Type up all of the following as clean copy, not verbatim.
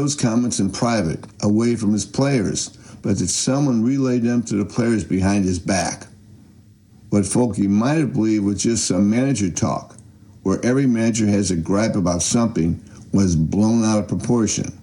those comments in private, away from his players, but that someone relayed them to the players behind his back. What Folke might have believed was just some manager talk, where every manager has a gripe about something, was blown out of proportion.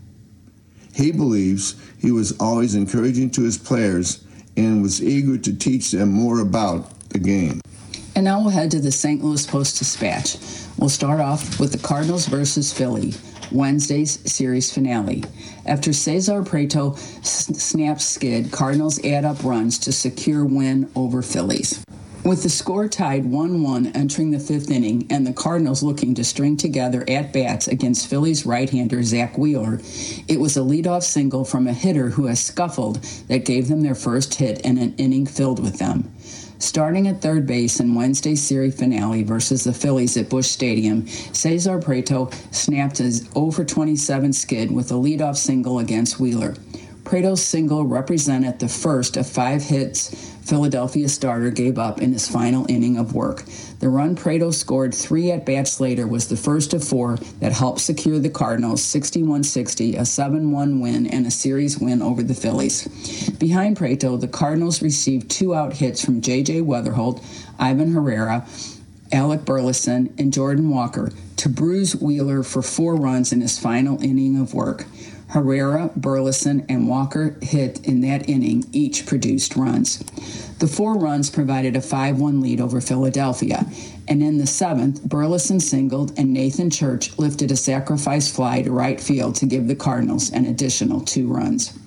He believes he was always encouraging to his players and was eager to teach them more about the game. And now we'll head to the St. Louis Post-Dispatch. We'll start off with the Cardinals versus Philly, Wednesday's series finale. After Cesar Prieto snaps skid, Cardinals add up runs to secure win over Phillies. With the score tied 1-1 entering the fifth inning and the Cardinals looking to string together at-bats against Phillies right-hander Zack Wheeler, it was a leadoff single from a hitter who has scuffled that gave them their first hit in an inning filled with them. Starting at third base in Wednesday's series finale versus the Phillies at Busch Stadium, Cesar Prieto snapped his 0-for-27 skid with a leadoff single against Wheeler. Prieto's single represented the first of 5 hits Philadelphia starter gave up in his final inning of work. The run Prieto scored 3 at-bats later was the first of 4 that helped secure the Cardinals 61-60, a 7-1 win, and a series win over the Phillies. Behind Prieto, the Cardinals received 2 out hits from J.J. Weatherholt, Ivan Herrera, Alec Burleson, and Jordan Walker to bruise Wheeler for 4 runs in his final inning of work. Herrera, Burleson, and Walker hit in that inning each produced runs. The 4 runs provided a 5-1 lead over Philadelphia, and in the 7th, Burleson singled and Nathan Church lifted a sacrifice fly to right field to give the Cardinals an additional 2 runs.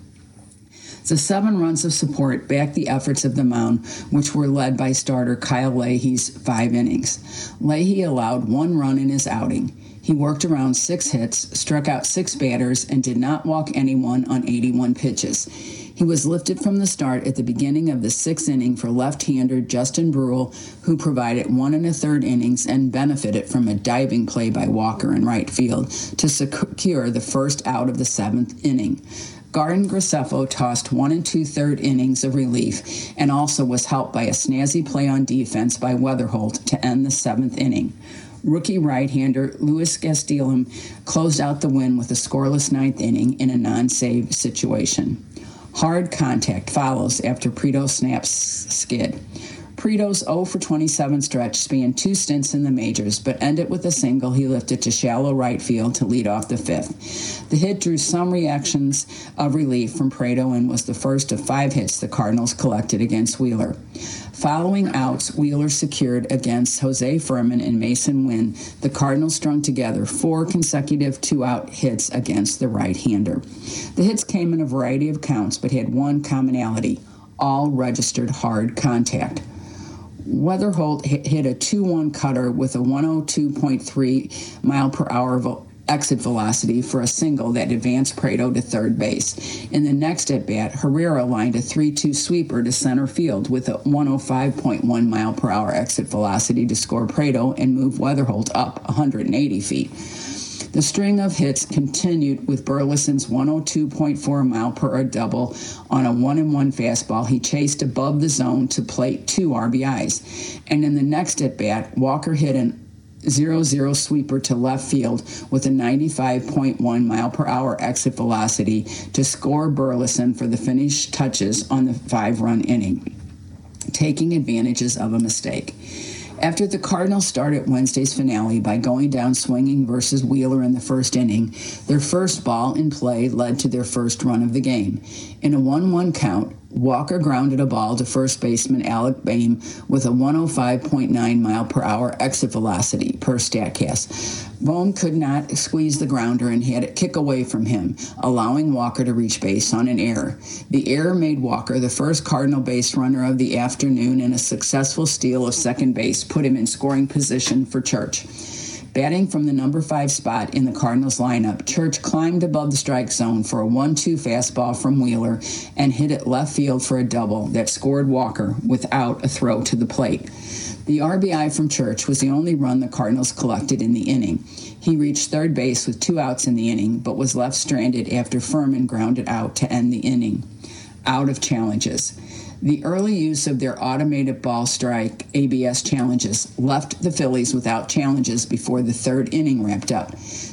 The 7 runs of support backed the efforts of the mound, which were led by starter Kyle Leahy's 5 innings. Leahy allowed 1 run in his outing. He worked around 6 hits, struck out 6 batters, and did not walk anyone on 81 pitches. He was lifted from the start at the beginning of the 6th inning for left-hander Justin Brule, who provided 1 1/3 innings and benefited from a diving play by Walker in right field to secure the first out of the 7th inning. Garden Graceffo tossed 1 2/3 innings of relief and also was helped by a snazzy play on defense by Weatherholt to end the 7th inning. Rookie right-hander Luis Gastelum closed out the win with a scoreless 9th inning in a non-save situation. Hard contact follows after Prieto snaps skid. Prieto's 0-for-27 stretch spanned 2 stints in the majors, but ended with a single he lifted to shallow right field to lead off the 5th. The hit drew some reactions of relief from Prieto and was the first of 5 hits the Cardinals collected against Wheeler. Following outs Wheeler secured against Jose Furman and Mason Wynn, the Cardinals strung together 4 consecutive 2-out hits against the right-hander. The hits came in a variety of counts, but had one commonality: all registered hard contact. Weatherholt hit a 2-1 cutter with a 102.3 mile per hour exit velocity for a single that advanced Prieto to third base. In the next at-bat, Herrera lined a 3-2 sweeper to center field with a 105.1 mile per hour exit velocity to score Prieto and move Weatherholt up 180 feet. The string of hits continued with Burleson's 102.4 mile per hour double on a 1-1 fastball he chased above the zone to plate 2 RBIs. And in the next at-bat, Walker hit an 0-0 sweeper to left field with a 95.1 mile per hour exit velocity to score Burleson for the finish touches on the 5-run inning, taking advantages of a mistake. After the Cardinals started Wednesday's finale by going down swinging versus Wheeler in the first inning, their first ball in play led to their first run of the game. In a 1-1 count, Walker grounded a ball to first baseman Alec Boehm with a 105.9 mile per hour exit velocity per StatCast. Boehm could not squeeze the grounder and had it kick away from him, allowing Walker to reach base on an error. The error made Walker the first Cardinal base runner of the afternoon, and a successful steal of second base put him in scoring position for Church. Batting from the number 5 spot in the Cardinals lineup, Church climbed above the strike zone for a 1-2 fastball from Wheeler and hit it left field for a double that scored Walker without a throw to the plate. The RBI from Church was the only run the Cardinals collected in the inning. He reached third base with 2 outs in the inning, but was left stranded after Furman grounded out to end the inning. Out of challenges. The early use of their automated ball strike ABS challenges left the Phillies without challenges before the 3rd inning wrapped up.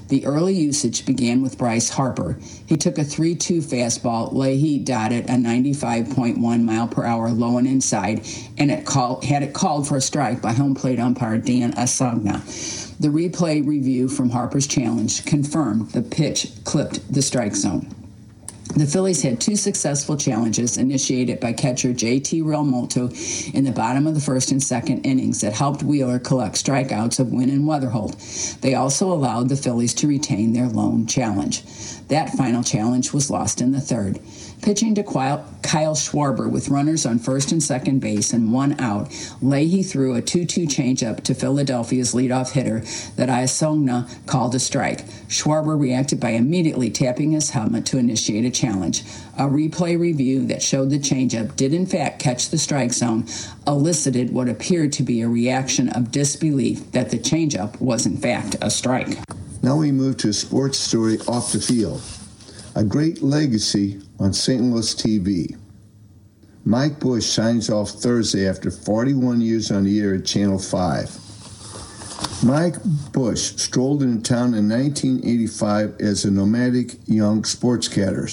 The early usage began with Bryce Harper. He took a 3-2 fastball. Leahy dotted a 95.1 mile per hour low and inside, and had it called for a strike by home plate umpire Dan Asagna. The replay review from Harper's challenge confirmed the pitch clipped the strike zone. The Phillies had 2 successful challenges initiated by catcher J.T. Realmuto in the bottom of the first and second innings that helped Wheeler collect strikeouts of Wynn and Weatherholt. They also allowed the Phillies to retain their lone challenge. That final challenge was lost in the third. Pitching to Kyle Schwarber with runners on first and second base and 1 out, Leahy threw a 2-2 changeup to Philadelphia's leadoff hitter that Asagna called a strike. Schwarber reacted by immediately tapping his helmet to initiate a challenge. A replay review that showed the changeup did in fact catch the strike zone elicited what appeared to be a reaction of disbelief that the changeup was in fact a strike. Now we move to a sports story off the field. A great legacy on St. Louis TV. Mike Bush signs off Thursday after 41 years on the air at Channel 5. Mike Bush strolled into town in 1985 as a nomadic young sportscaster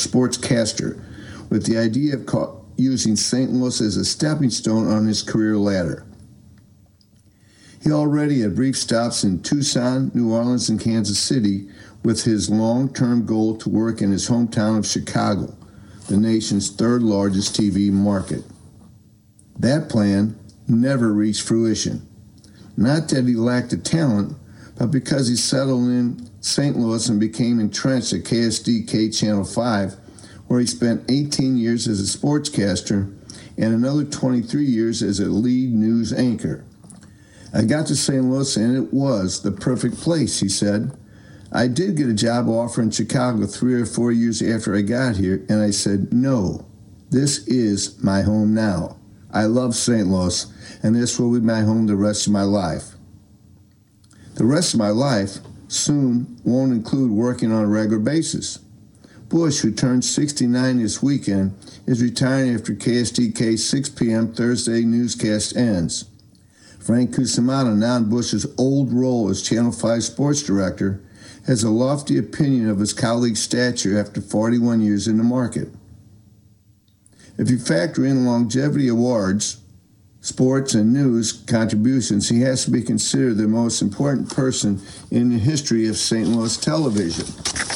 with the idea of using St. Louis as a stepping stone on his career ladder. He already had brief stops in Tucson, New Orleans, and Kansas City, with his long-term goal to work in his hometown of Chicago, the nation's third largest TV market. That plan never reached fruition. Not that he lacked the talent, but because he settled in St. Louis and became entrenched at KSDK Channel 5, where he spent 18 years as a sportscaster and another 23 years as a lead news anchor. I got to St. Louis and it was the perfect place, he said. I did get a job offer in Chicago 3 or 4 years after I got here, and I said, no, this is my home now. I love St. Louis, and this will be my home the rest of my life. The rest of my life soon won't include working on a regular basis. Bush, who turned 69 this weekend, is retiring after KSDK's 6 p.m. Thursday newscast ends. Frank Cusimano, now in Bush's old role as Channel 5 sports director, has a lofty opinion of his colleague's stature after 41 years in the market. If you factor in longevity awards, sports, and news contributions, he has to be considered the most important person in the history of St. Louis television.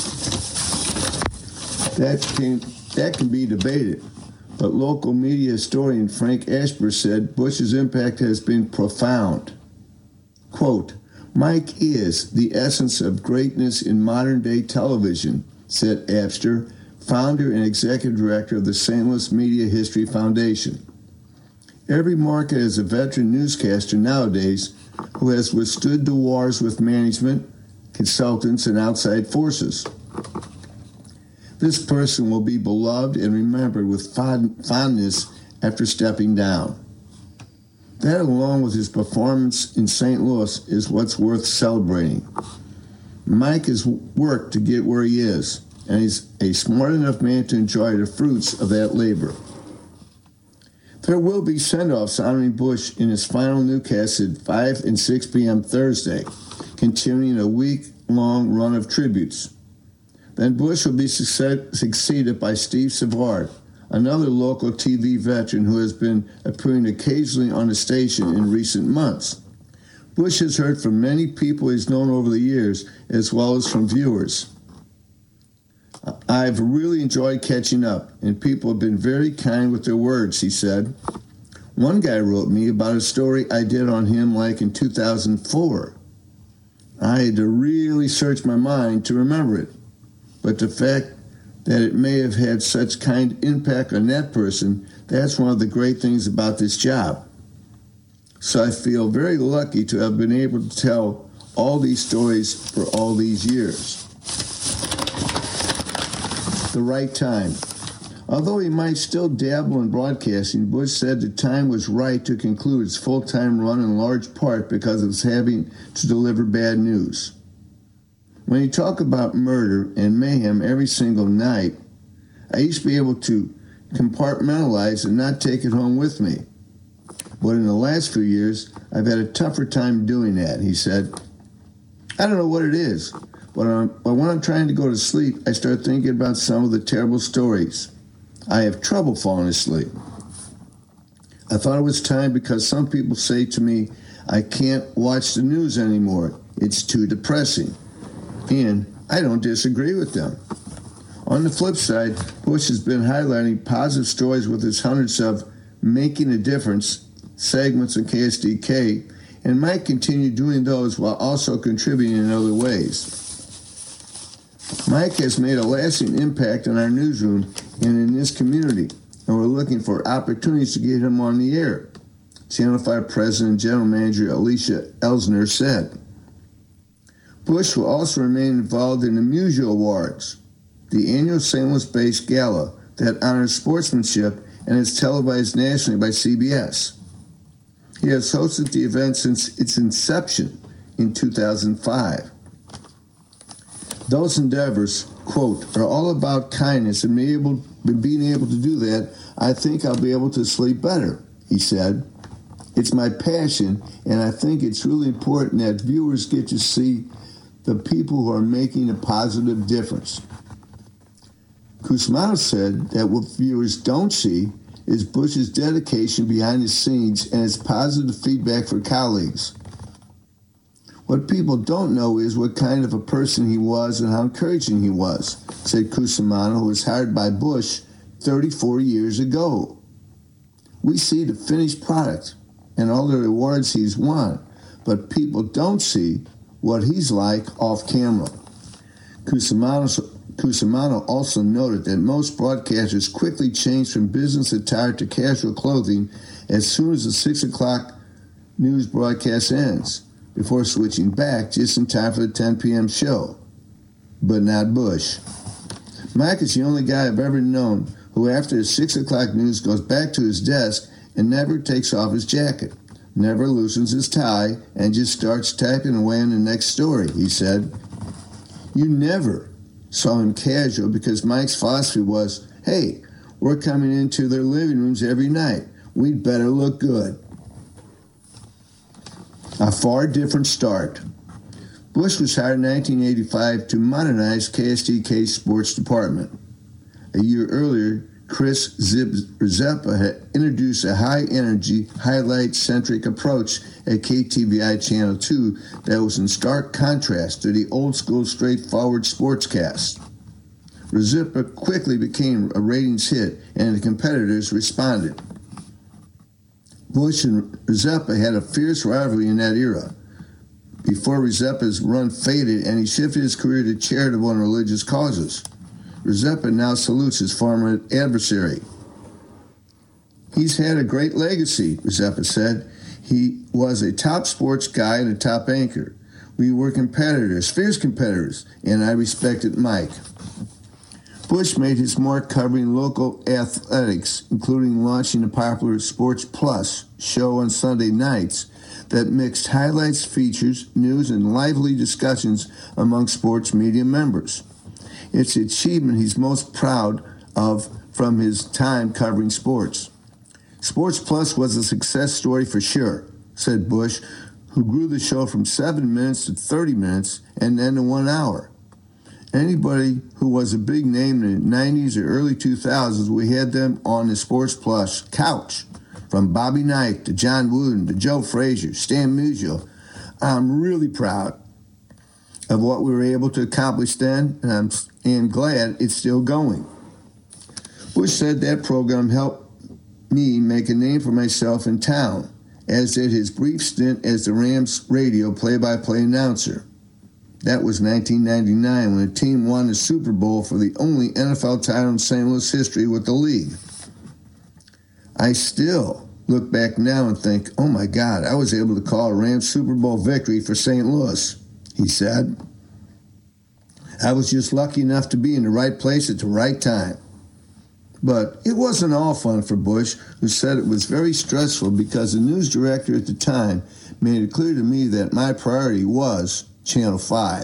That can be debated, but local media historian Frank Ashburn said Bush's impact has been profound. Quote, Mike is the essence of greatness in modern-day television, said Abster, founder and executive director of the St. Louis Media History Foundation. Every market has a veteran newscaster nowadays who has withstood the wars with management, consultants, and outside forces. This person will be beloved and remembered with fondness after stepping down. That, along with his performance in St. Louis, is what's worth celebrating. Mike has worked to get where he is, and he's a smart enough man to enjoy the fruits of that labor. There will be send-offs honoring Bush in his final newscast at 5 and 6 p.m. Thursday, continuing a week-long run of tributes. Then Bush will be succeeded by Steve Savard, another local TV veteran who has been appearing occasionally on the station in recent months. Bush has heard from many people he's known over the years, as well as from viewers. I've really enjoyed catching up, and people have been very kind with their words, he said. One guy wrote me about a story I did on him like in 2004. I had to really search my mind to remember it, but the fact that it may have had such kind impact on that person, that's one of the great things about this job. So I feel very lucky to have been able to tell all these stories for all these years. The right time. Although he might still dabble in broadcasting, Bush said the time was right to conclude his full-time run in large part because of his having to deliver bad news. When you talk about murder and mayhem every single night, I used to be able to compartmentalize and not take it home with me. But in the last few years, I've had a tougher time doing that, he said. I don't know what it is, But when I'm trying to go to sleep, I start thinking about some of the terrible stories. I have trouble falling asleep. I thought it was time because some people say to me, I can't watch the news anymore. It's too depressing. And I don't disagree with them. On the flip side, Bush has been highlighting positive stories with his hundreds of Making a Difference segments on KSDK, and might continue doing those while also contributing in other ways. Mike has made a lasting impact on our newsroom and in this community, and we're looking for opportunities to get him on the air, Channel 5 President and General Manager Alicia Elsner said. Bush will also remain involved in the Musial Awards, the annual St. Louis-based gala that honors sportsmanship and is televised nationally by CBS. He has hosted the event since its inception in 2005. Those endeavors, quote, are all about kindness, and being able to do that, I think I'll be able to sleep better, he said. It's my passion, and I think it's really important that viewers get to see the people who are making a positive difference. Cusimano said that what viewers don't see is Bush's dedication behind the scenes and his positive feedback for colleagues. What people don't know is what kind of a person he was and how encouraging he was, said Cusimano, who was hired by Bush 34 years ago. We see the finished product and all the awards he's won, but people don't see what he's like off camera. Cusimano also noted that most broadcasters quickly change from business attire to casual clothing as soon as the 6 o'clock news broadcast ends, before switching back just in time for the 10 p.m. show. But not Bush. Mike is the only guy I've ever known who after the 6 o'clock news goes back to his desk and never takes off his jacket, never loosens his tie, and just starts typing away on the next story, he said. You never saw him casual because Mike's philosophy was, hey, we're coming into their living rooms every night. We'd better look good. A far different start. Bush was hired in 1985 to modernize KSDK's sports department. A year earlier, Chris Rzeppa had introduced a high-energy, highlight-centric approach at KTVI Channel 2 that was in stark contrast to the old-school, straightforward sportscast. Rzeppa quickly became a ratings hit, and the competitors responded. Bush and Rzeppa had a fierce rivalry in that era, before Rzeppa's run faded and he shifted his career to charitable and religious causes. Rzeppa now salutes his former adversary. He's had a great legacy, Rzeppa said. He was a top sports guy and a top anchor. We were competitors, fierce competitors, and I respected Mike. Bush made his mark covering local athletics, including launching the popular Sports Plus show on Sunday nights that mixed highlights, features, news, and lively discussions among sports media members. It's the achievement he's most proud of from his time covering sports. Sports Plus was a success story for sure, said Bush, who grew the show from 7 minutes to 30 minutes and then to 1 hour. Anybody who was a big name in the 90s or early 2000s, we had them on the Sports Plus couch. From Bobby Knight to John Wooden to Joe Frazier, Stan Musial. I'm really proud of what we were able to accomplish then, and I'm glad it's still going. Bush said that program helped me make a name for myself in town, as did his brief stint as the Rams radio play-by-play announcer. That was 1999 when the team won the Super Bowl for the only NFL title in St. Louis history with the league. I still look back now and think, oh my God, I was able to call a Rams Super Bowl victory for St. Louis, he said. I was just lucky enough to be in the right place at the right time. But it wasn't all fun for Bush, who said it was very stressful because the news director at the time made it clear to me that my priority was Channel 5.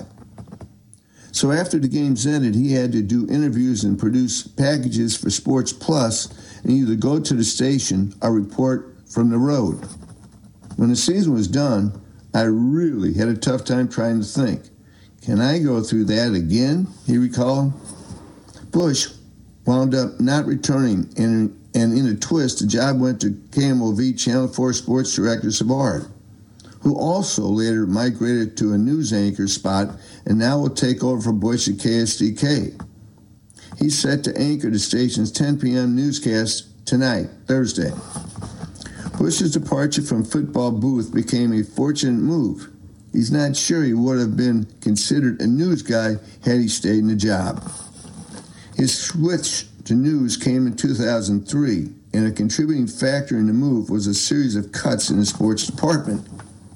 So after the games ended, he had to do interviews and produce packages for Sports Plus and either go to the station or report from the road. When the season was done, I really had a tough time trying to think. Can I go through that again? He recalled. Bush wound up not returning, and in a twist, the job went to KMOV Channel 4 sports director Savard, who also later migrated to a news anchor spot and now will take over for Bush at KSDK. He's set to anchor the station's 10 p.m. newscast tonight, Thursday. Bush's departure from football booth became a fortunate move. He's not sure he would have been considered a news guy had he stayed in the job. His switch to news came in 2003, and a contributing factor in the move was a series of cuts in the sports department.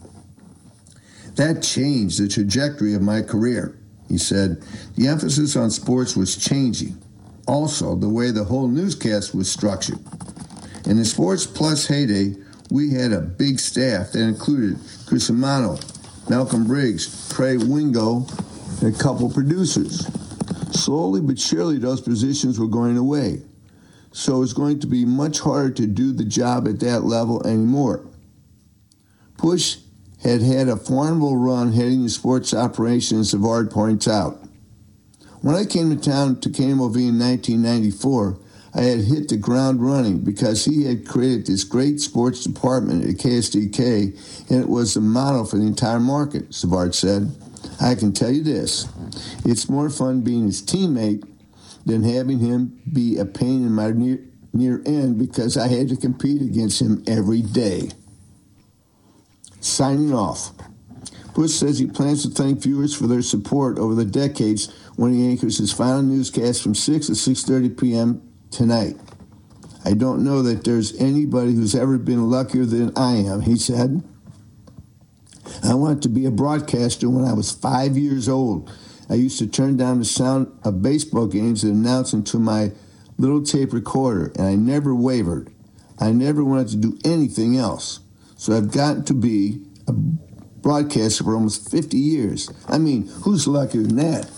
That changed the trajectory of my career, he said. The emphasis on sports was changing. Also, the way the whole newscast was structured. In the Sports Plus heyday, we had a big staff that included Chris Amano, Malcolm Briggs, Trey Wingo, and a couple producers. Slowly but surely, those positions were going away. So it was going to be much harder to do the job at that level anymore. Bush had a formidable run heading the sports operations, Savard points out. When I came to town to KMOV in 1994, I had hit the ground running because he had created this great sports department at KSDK, and it was the model for the entire market, Savard said. I can tell you this, it's more fun being his teammate than having him be a pain in my near end because I had to compete against him every day. Signing off. Bush says he plans to thank viewers for their support over the decades when he anchors his final newscast from 6 to 6:30 p.m. tonight. I don't know that there's anybody who's ever been luckier than I am, he said. I wanted to be a broadcaster when I was 5 years old. I used to turn down the sound of baseball games and announce them to my little tape recorder, and I never wavered. I never wanted to do anything else. So I've gotten to be a broadcaster for almost 50 years. I mean, who's luckier than that?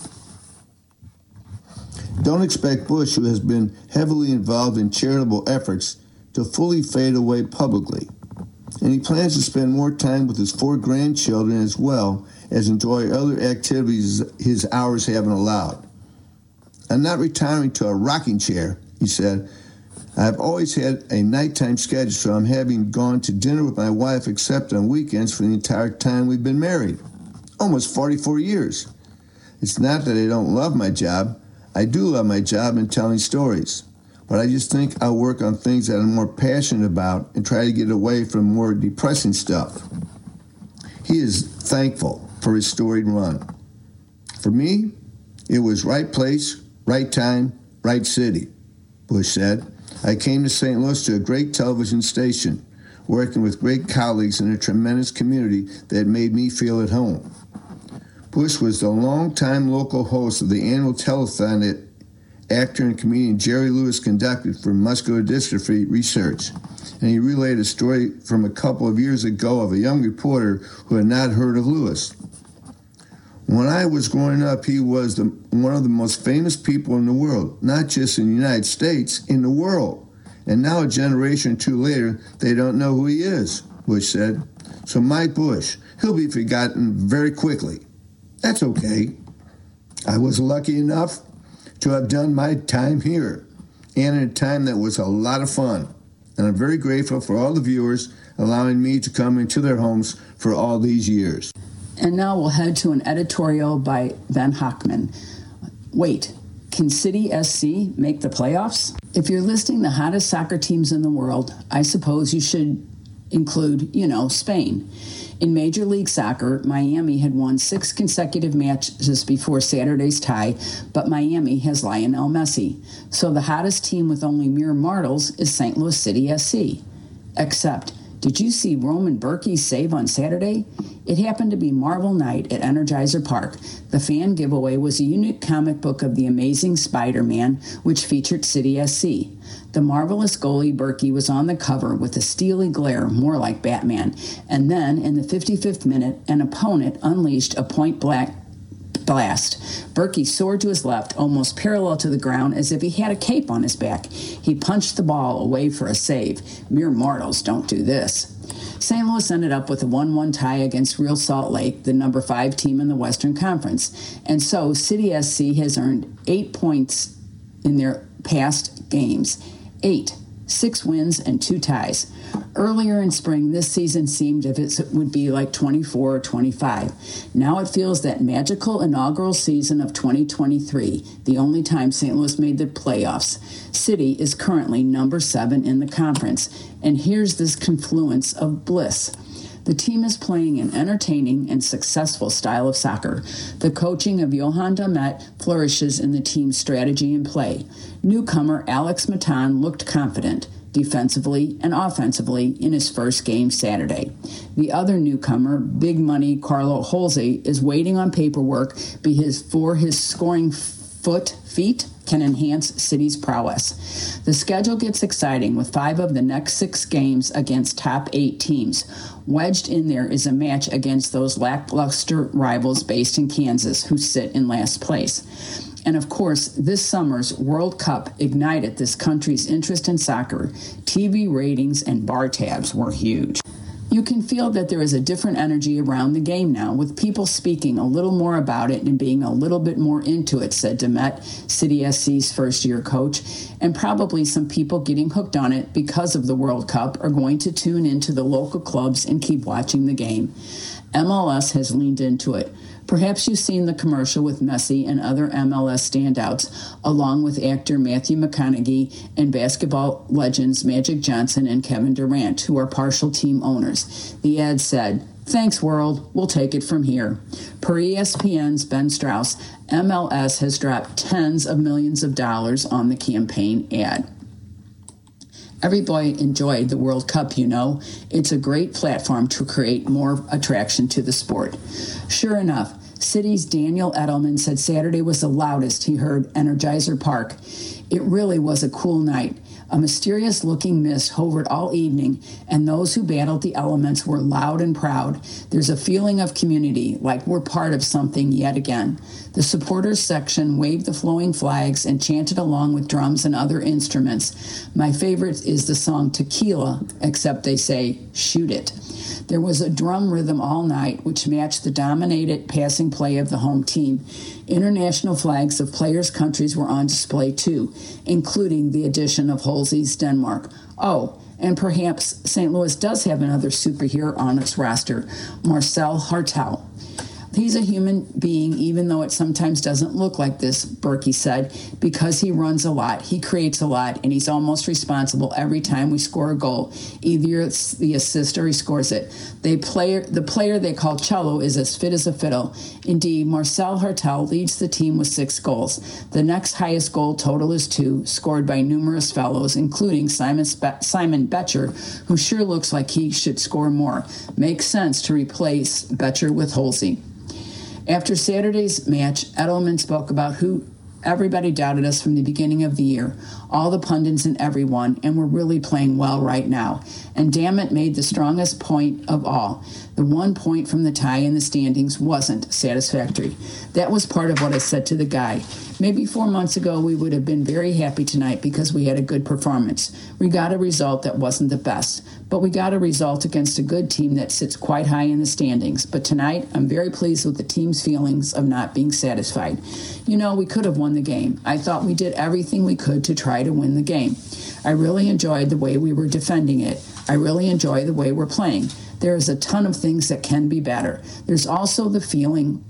Don't expect Bush, who has been heavily involved in charitable efforts, to fully fade away publicly. And he plans to spend more time with his 4 grandchildren as well as enjoy other activities his hours haven't allowed. I'm not retiring to a rocking chair, he said. I've always had a nighttime schedule, so I'm having gone to dinner with my wife except on weekends for the entire time we've been married. Almost 44 years. It's not that I don't love my job. I do love my job and telling stories. But I just think I'll work on things that I'm more passionate about and try to get away from more depressing stuff. He is thankful for his storied run. For me, it was right place, right time, right city, Bush said. I came to St. Louis to a great television station, working with great colleagues in a tremendous community that made me feel at home. Bush was the longtime local host of the annual telethon that actor and comedian Jerry Lewis conducted for muscular dystrophy research, and he relayed a story from a couple of years ago of a young reporter who had not heard of Lewis. When I was growing up, he was one of the most famous people in the world, not just in the United States, in the world. And now a generation or two later, they don't know who he is, Bush said. So Mike Bush, he'll be forgotten very quickly. That's okay. I was lucky enough to have done my time here, and in a time that was a lot of fun. And I'm very grateful for all the viewers allowing me to come into their homes for all these years. And now we'll head to an editorial by Ben Hockman. Wait, can City SC make the playoffs? If you're listing the hottest soccer teams in the world, I suppose you should include, Spain. In Major League Soccer, Miami had won 6 consecutive matches before Saturday's tie, but Miami has Lionel Messi. So the hottest team with only mere mortals is St. Louis City SC. Except, did you see Roman Berkey's save on Saturday? It happened to be Marvel Night at Energizer Park. The fan giveaway was a unique comic book of The Amazing Spider-Man, which featured City SC. The marvelous goalie Berkey was on the cover with a steely glare, more like Batman. And then, in the 55th minute, an opponent unleashed a point-blank blast. Berkey soared to his left, almost parallel to the ground, as if he had a cape on his back. He punched the ball away for a save. Mere mortals don't do this. St. Louis ended up with a 1-1 tie against Real Salt Lake, the number 5 team in the Western Conference. And so City SC has earned 8 points in their past games. 8. 6 wins and 2 ties. Earlier in spring, this season seemed as if it would be like 24 or 25. Now it feels that magical inaugural season of 2023, the only time St. Louis made the playoffs. City is currently number 7 in the conference, and here's this confluence of bliss. The team is playing an entertaining and successful style of soccer. The coaching of Johan Damet flourishes in the team's strategy and play. Newcomer Alex Matan looked confident, defensively and offensively, in his first game Saturday. The other newcomer, big money Carlo Holze, is waiting on paperwork for his scoring feet can enhance City's prowess. The schedule gets exciting with 5 of the next 6 games against top 8 teams. Wedged in there is a match against those lackluster rivals based in Kansas who sit in last place. And of course, this summer's World Cup ignited this country's interest in soccer. TV ratings and bar tabs were huge. You can feel that there is a different energy around the game now, with people speaking a little more about it and being a little bit more into it, said Damet, City SC's first-year coach, and probably some people getting hooked on it because of the World Cup are going to tune into the local clubs and keep watching the game. MLS has leaned into it. Perhaps you've seen the commercial with Messi and other MLS standouts, along with actor Matthew McConaughey and basketball legends Magic Johnson and Kevin Durant, who are partial team owners. The ad said, "Thanks, world. We'll take it from here." Per ESPN's Ben Strauss, MLS has dropped tens of millions of dollars on the campaign ad. Everybody enjoyed the World Cup, you know. It's a great platform to create more attraction to the sport. Sure enough, City's Daniel Edelman said Saturday was the loudest he heard Energizer Park. It really was a cool night. A mysterious-looking mist hovered all evening, and those who battled the elements were loud and proud. There's a feeling of community, like we're part of something yet again. The supporters section waved the flowing flags and chanted along with drums and other instruments. My favorite is the song Tequila, except they say, shoot it. There was a drum rhythm all night, which matched the dominated passing play of the home team. International flags of players' countries were on display too, including the addition of Holze's Denmark. Oh, and perhaps St. Louis does have another superhero on its roster, Marcel Hartel. He's a human being, even though it sometimes doesn't look like this, Berkey said, because he runs a lot, he creates a lot, and he's almost responsible every time we score a goal. Either it's the assist or he scores it. The player they call Cello is as fit as a fiddle. Indeed, Marcel Hartel leads the team with 6 goals. The next highest goal total is 2, scored by numerous fellows, including Simon Betcher, who sure looks like he should score more. Makes sense to replace Betcher with Holze. After Saturday's match, Edelman spoke about who everybody doubted us from the beginning of the year, all the pundits and everyone, and we're really playing well right now. And Dammit made the strongest point of all. The 1 point from the tie in the standings wasn't satisfactory. That was part of what I said to the guy. Maybe 4 months ago we would have been very happy tonight because we had a good performance. We got a result that wasn't the best, but we got a result against a good team that sits quite high in the standings. But tonight, I'm very pleased with the team's feelings of not being satisfied. You know, we could have won the game. I thought we did everything we could to try to win the game. I really enjoyed the way we were defending it. I really enjoy the way we're playing. There is a ton of things that can be better. There's also the feeling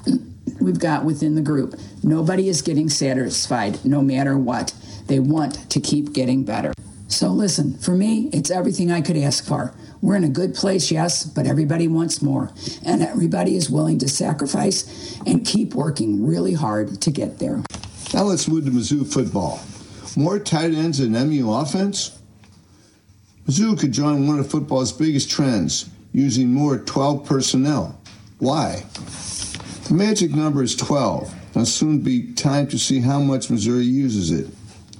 we've got within the group. Nobody is getting satisfied no matter what. They want to keep getting better. So listen, for me, it's everything I could ask for. We're in a good place, yes, but everybody wants more. And everybody is willing to sacrifice and keep working really hard to get there. Now let's move to Mizzou football. More tight ends and MU offense? Mizzou could join one of football's biggest trends, using more 12 personnel. Why? The magic number is 12. It'll soon be time to see how much Missouri uses it.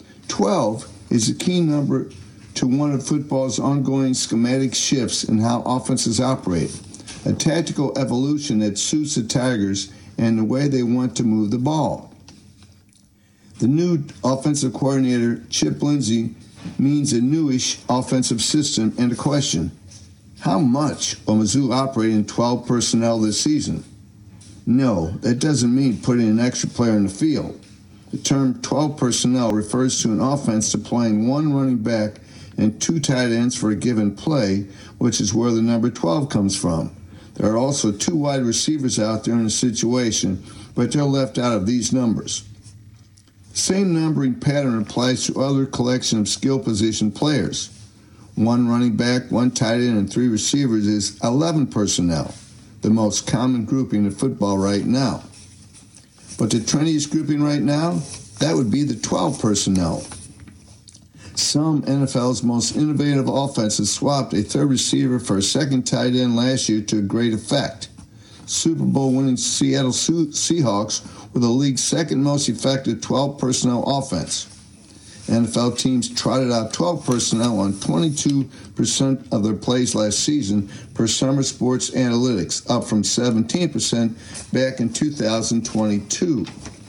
12 is a key number to one of football's ongoing schematic shifts in how offenses operate, a tactical evolution that suits the Tigers and the way they want to move the ball. The new offensive coordinator, Chip Lindsey, means a newish offensive system and a question. How much will Mizzou operate in 12 personnel this season? No, that doesn't mean putting an extra player in the field. The term 12 personnel refers to an offense deploying one running back and two tight ends for a given play, which is where the number 12 comes from. There are also two wide receivers out there in a situation, but they're left out of these numbers. The same numbering pattern applies to other collection of skill position players. One running back, one tight end, and three receivers is 11 personnel, the most common grouping in football right now. But the trendiest grouping right now, that would be the 12 personnel. Some NFL's most innovative offenses swapped a third receiver for a second tight end last year to great effect. Super Bowl winning Seattle Seahawks were the league's second most effective 12 personnel offense. NFL teams trotted out 12 personnel on 22% of their plays last season per Summer Sports Analytics, up from 17% back in 2022.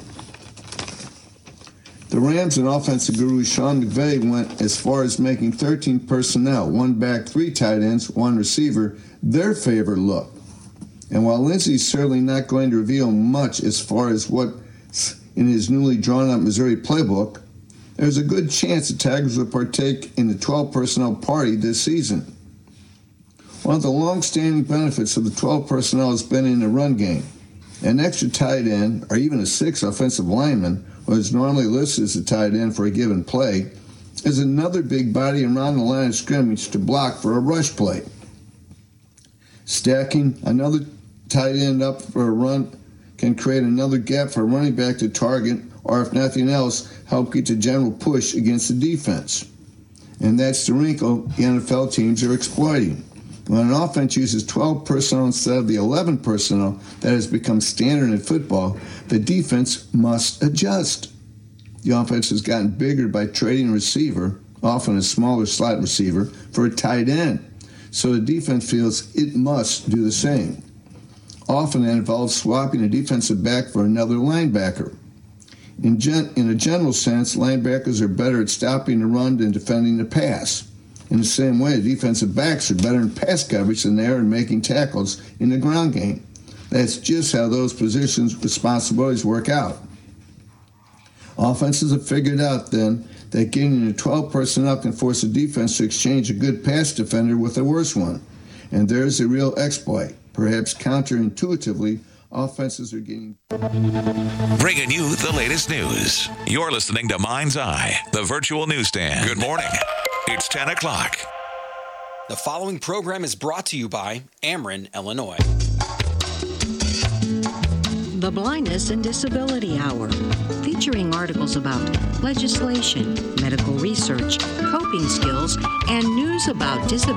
The Rams and offensive guru Sean McVay went as far as making 13 personnel, one back, three tight ends, one receiver, their favorite look. And while Lindsey's certainly not going to reveal much as far as what's in his newly drawn-up Missouri playbook, there's a good chance the Tigers will partake in the 12 personnel party this season. One of the long-standing benefits of the 12 personnel has been in the run game. An extra tight end, or even a sixth offensive lineman, who is normally listed as a tight end for a given play, is another big body around the line of scrimmage to block for a rush play. Stacking another tight end up for a run can create another gap for a running back to target, or if nothing else, help get the general push against the defense. And that's the wrinkle the NFL teams are exploiting. When an offense uses 12 personnel instead of the 11 personnel that has become standard in football, the defense must adjust. The offense has gotten bigger by trading a receiver, often a smaller slot receiver, for a tight end. So the defense feels it must do the same. Often it involves swapping a defensive back for another linebacker. In a general sense, linebackers are better at stopping the run than defending the pass. In the same way, defensive backs are better in pass coverage than they are in making tackles in the ground game. That's just how those positions' responsibilities work out. Offenses have figured out, then, that getting into 12 personnel can force a defense to exchange a good pass defender with a worse one. And there's a real exploit. Perhaps counterintuitively, offenses are getting... Bringing you the latest news. You're listening to Mind's Eye, the virtual newsstand. Good morning. It's 10 o'clock. The following program is brought to you by Ameren, Illinois. The Blindness and Disability Hour, featuring articles about legislation, medical research, coping skills, and news about disability